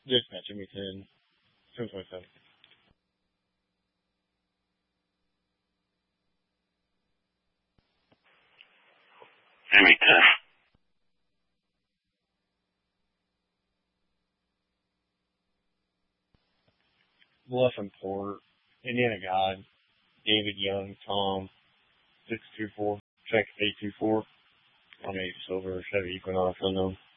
Dispatch me 1027. Jimmy 10. Bluffingport, Indiana God, David Young, Tom, 624, check 824, on a silver Chevy Equinox unknown.